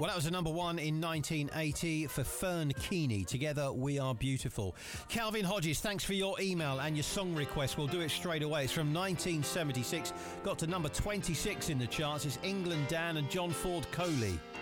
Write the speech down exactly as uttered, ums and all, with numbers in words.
Well, that was a number one in nineteen eighty for Fern Keeney. Together We Are Beautiful. Calvin Hodges, thanks for your email and your song request. We'll do it straight away. It's from nineteen seventy-six. Got to number twenty-six in the charts. It's England Dan and John Ford Coley.